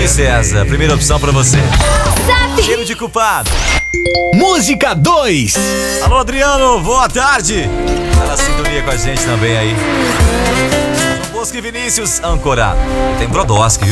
César, primeira opção pra você. Cheiro de culpado. Música 2. Alô, Adriano, boa tarde. Tá na sintonia com a gente também aí. João Bosco e Vinícius, Ancorado. Tem Brodowski.